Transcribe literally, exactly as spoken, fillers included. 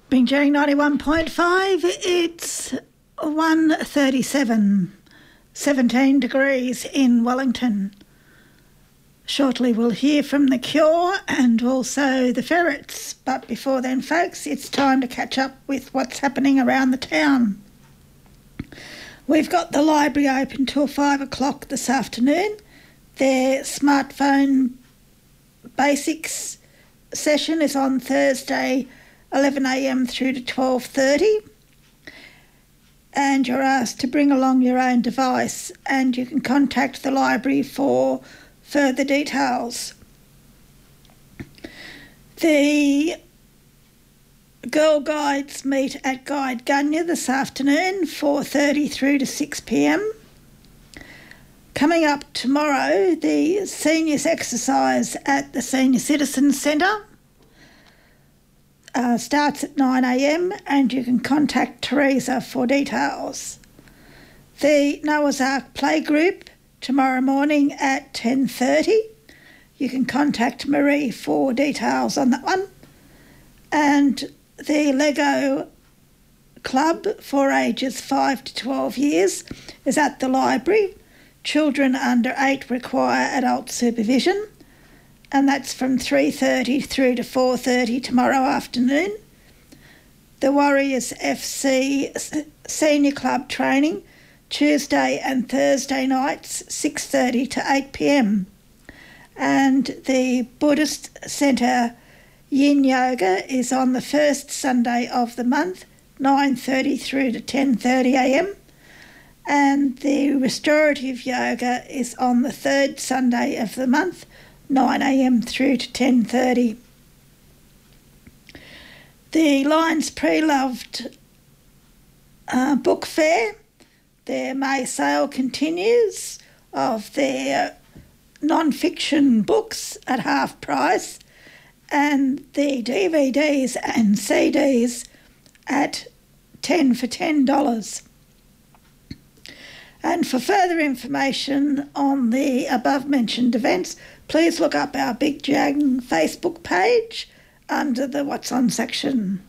Bingerang ninety-one point five, it's one thirty-seven, seventeen degrees in Wellington. Shortly we'll hear from The Cure and also the Ferrets, but before then, folks, it's time to catch up with what's happening around the town. We've got the library open till five o'clock this afternoon. Their smartphone basics session is on Thursday, eleven a m through to twelve thirty, and you're asked to bring along your own device, and you can contact the library for further details. The Girl Guides meet at Guide Gunya this afternoon, four thirty through to six p m. Coming up tomorrow, the seniors exercise at the Senior Citizens Centre uh, starts at nine a m and you can contact Teresa for details. The Noah's Ark Playgroup tomorrow morning at ten thirty. You can contact Marie for details on that one. And the Lego Club for ages five to twelve years is at the library. Children under eight require adult supervision, and that's from three thirty through to four thirty tomorrow afternoon. The Warriors F C Senior Club training Tuesday and Thursday nights, six thirty to eight p m. And the Buddhist Centre Yin Yoga is on the first Sunday of the month, nine thirty through to ten thirty a m. And the Restorative Yoga is on the third Sunday of the month, nine a m through to ten thirty. The Lions Pre-Loved uh, Book Fair, their May sale continues of their non-fiction books at half price, and the D V Ds and C Ds at ten for ten dollars. And for further information on the above-mentioned events, please look up our Big Jang Facebook page under the What's On section.